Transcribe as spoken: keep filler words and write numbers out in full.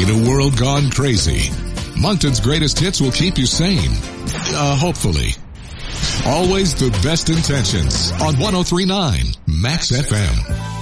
In a world gone crazy, Moncton's greatest hits will keep you sane. Uh, hopefully. Always the best intentions on one oh three point nine Max F M.